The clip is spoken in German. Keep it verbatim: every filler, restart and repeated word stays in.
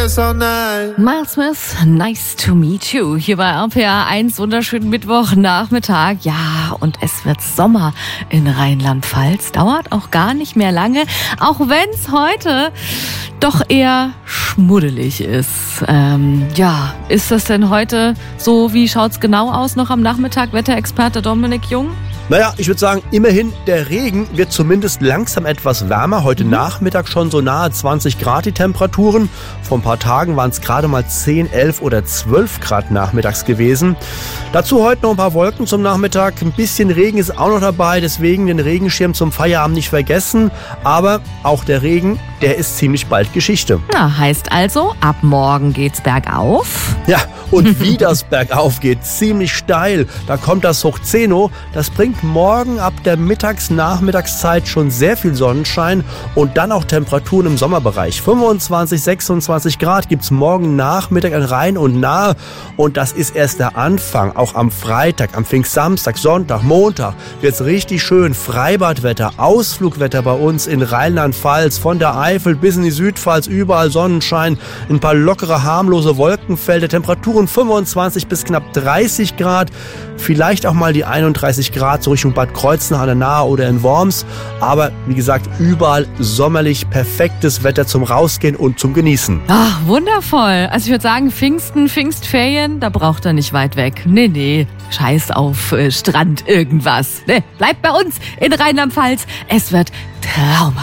Yes or Nein. Miles Smith, nice to meet you. Hier bei R P R eins, wunderschönen Mittwochnachmittag. Ja, und es wird Sommer in Rheinland-Pfalz. Dauert auch gar nicht mehr lange, auch wenn es heute doch eher schmuddelig ist. Ähm, ja, ist das denn heute so? Wie schaut's genau aus noch am Nachmittag? Wetterexperte Dominik Jung? Naja, ich würde sagen, immerhin, der Regen wird zumindest langsam etwas wärmer. Heute mhm. Nachmittag schon so nahe zwanzig Grad die Temperaturen. Vor ein paar Tagen waren es gerade mal zehn, elf oder zwölf Grad nachmittags gewesen. Dazu heute noch ein paar Wolken zum Nachmittag. Ein bisschen Regen ist auch noch dabei, deswegen den Regenschirm zum Feierabend nicht vergessen. Aber auch der Regen, der ist ziemlich bald Geschichte. Na, heißt also, ab morgen geht's bergauf. Ja, und wie das bergauf geht, ziemlich steil. Da kommt das Hochzeno. Das bringt morgen ab der Mittags-Nachmittagszeit schon sehr viel Sonnenschein und dann auch Temperaturen im Sommerbereich. fünfundzwanzig, sechsundzwanzig Grad gibt's morgen Nachmittag an Rhein und Nahe. Und das ist erst der Anfang. Auch am Freitag, am Pfingstsamstag, Sonntag, Montag wird's richtig schön. Freibadwetter, Ausflugwetter bei uns in Rheinland-Pfalz. Von der Eifel bis in die Südpfalz, überall Sonnenschein. Ein paar lockere, harmlose Wolkenfelder. Temperaturen fünfundzwanzig bis knapp dreißig Grad. Vielleicht auch mal die einunddreißig Grad so Richtung Bad Kreuznach an der Nahe oder in Worms. Aber wie gesagt, überall sommerlich perfektes Wetter zum Rausgehen und zum Genießen. Ach, wundervoll. Also ich würde sagen, Pfingsten, Pfingstferien, da braucht er nicht weit weg. Nee, nee, scheiß auf äh, Strand irgendwas. Nee, bleibt bei uns in Rheinland-Pfalz. Es wird traumhaft.